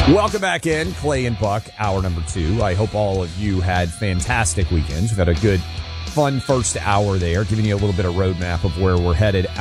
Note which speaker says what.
Speaker 1: Welcome back in, Clay and Buck, hour number 2. I hope all of you had fantastic weekends. We've had a good, fun first hour there, giving you a little bit of roadmap of where we're headed